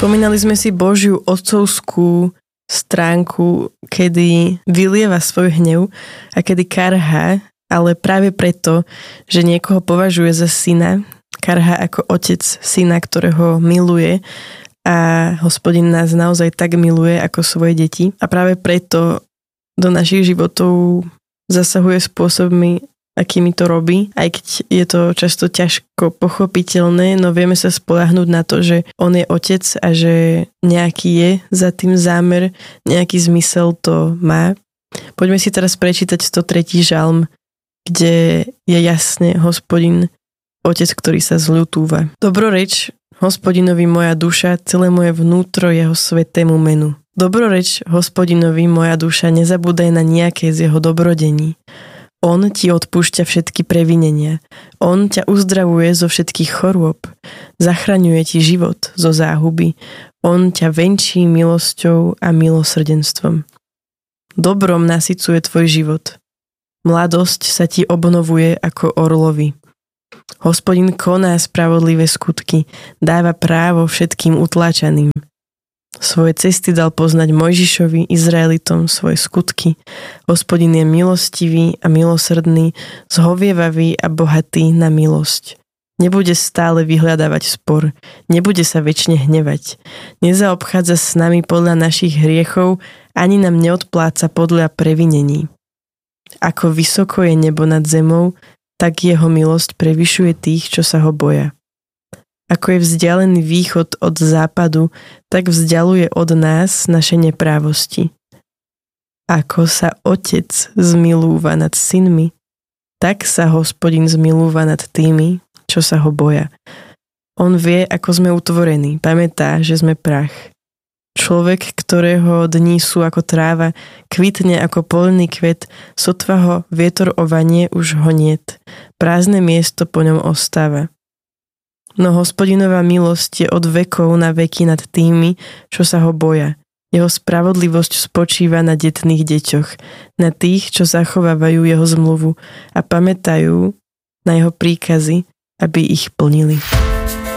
Spomínali sme si Božiu otcovskú stránku, kedy vylieva svoj hnev a kedy karhá, ale práve preto, že niekoho považuje za syna, karhá ako otec syna, ktorého miluje, a Hospodin nás naozaj tak miluje ako svoje deti. A práve preto do našich životov zasahuje spôsobmi, akými to robí. Aj keď je to často ťažko pochopiteľné, no vieme sa spoľahnúť na to, že on je otec a že nejaký je za tým zámer, nejaký zmysel to má. Poďme si teraz prečítať 103. žalm, kde je jasne Hospodin, otec, ktorý sa zľutúva. Dobroreč Hospodinovi moja duša, celé moje vnútro jeho svätému menu. Dobroreč Hospodinovi moja duša, nezabúdaj na nejaké z jeho dobrodení. On ti odpúšťa všetky previnenia. On ťa uzdravuje zo všetkých chorôb. Zachraňuje ti život zo záhuby. On ťa venčí milosťou a milosrdenstvom. Dobrom nasycuje tvoj život. Mladosť sa ti obnovuje ako orlovi. Hospodin koná spravodlivé skutky, dáva právo všetkým utláčaným. Svoje cesty dal poznať Mojžišovi, Izraelitom svoje skutky. Hospodin je milostivý a milosrdný, zhovievavý a bohatý na milosť. Nebude stále vyhľadávať spor, nebude sa večne hnevať. Nezaobchádza s nami podľa našich hriechov, ani nám neodpláca podľa previnení. Ako vysoko je nebo nad zemou, tak jeho milosť prevyšuje tých, čo sa ho boja. Ako je vzdialený východ od západu, tak vzdialuje od nás naše neprávosti. Ako sa otec zmilúva nad synmi, tak sa Hospodin zmilúva nad tými, čo sa ho boja. On vie, ako sme utvorení, pamätá, že sme prach. Človek, ktorého dní sú ako tráva, kvitne ako poľný kvet, sotva ho vietor ovanie, už ho niet. Prázdne miesto po ňom ostáva. No Hospodinová milosť je od vekov na veky nad tými, čo sa ho boja. Jeho spravodlivosť spočíva na detných deťoch, na tých, čo zachovávajú jeho zmluvu a pamätajú na jeho príkazy, aby ich plnili.